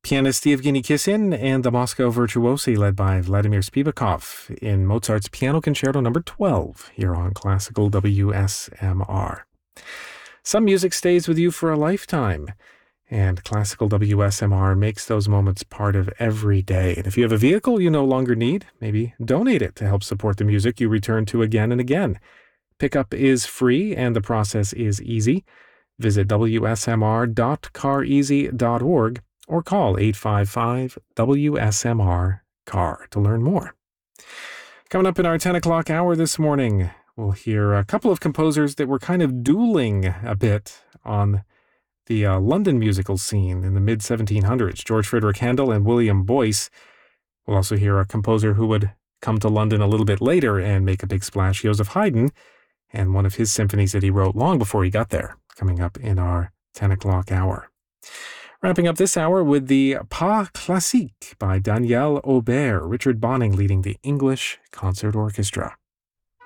Pianist Evgeny Kissin and the Moscow Virtuosi led by Vladimir Spivakov in Mozart's Piano Concerto No. 12 here on Classical WSMR. Some music stays with you for a lifetime, and Classical WSMR makes those moments part of every day. And if you have a vehicle you no longer need, maybe donate it to help support the music you return to again and again. Pickup is free and the process is easy. Visit wsmr.careasy.org or call 855-WSMR-CAR to learn more. Coming up in our 10 o'clock hour this morning, we'll hear a couple of composers that were kind of dueling a bit on the London musical scene in the mid-1700s, George Frederick Handel and William Boyce. We'll also hear a composer who would come to London a little bit later and make a big splash, Joseph Haydn, and one of his symphonies that he wrote long before he got there, coming up in our 10 o'clock hour. Wrapping up this hour with the Pas Classique by Daniel Aubert, Richard Bonning leading the English Concert Orchestra.